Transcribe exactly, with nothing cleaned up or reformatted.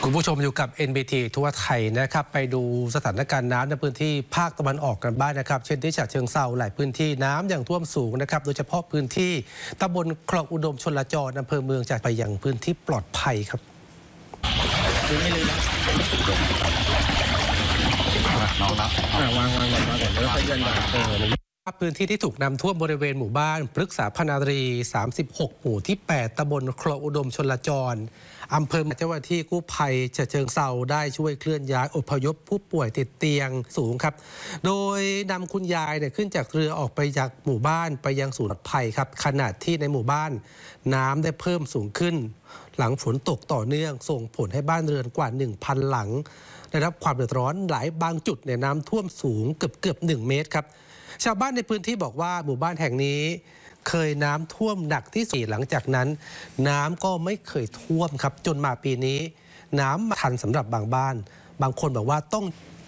คุณผู้ชมอยู่กับ เอ็น บี ที ทั่วไทยนะครับไปดูสถานการณ์น้ำในพื้นที่ภาคตะวันออกกันบ้างนะครับเช่นที่ฉะเชิงเทราหลายพื้นที่น้ำอย่างท่วมสูงนะครับโดยเฉพาะพื้นที่ตำบลคลองอุดมชลจรอำเภอเมืองจากไปยังพื้นที่ปลอดภัยครับน้องรับวางวางวางก่อนแล้วค่อยยันด่าเออพื้นที่ที่ถูกน้ำท่วมบริเวณหมู่บ้านพฤกษาพนารีสามสิบหกหมู่ที่แปดตำบลคลองอุดมชลจรอำเภอเจ้าหน้าที่กู้ภัยฉะเชิงเทราได้ช่วยเคลื่อนย้ายอพยพผู้ป่วยติดเตียงสูงครับโดยนำคุณยายเนี่ยขึ้นจากเรือออกไปจากหมู่บ้านไปยังศูนย์ปลอดภัยครับขณะที่ในหมู่บ้านน้ำได้เพิ่มสูงขึ้นหลังฝนตกต่อเนื่องส่งผลให้บ้านเรือนกว่า หนึ่งพัน หลังได้รับความเดือดร้อนหลายบางจุดเนี่ยน้ำท่วมสูงเกือบเกือบหนึ่งเมตรครับชาวบ้านในพื้นที่บอกว่าหมู่บ้านแห่งนี้เคยน้ำท่วมหนักที่สุดหลังจากนั้นน้ำก็ไม่เคยท่วมครับจนมาปีนี้น้ำทันสำหรับบางบ้านบางคนบอกว่าต้อง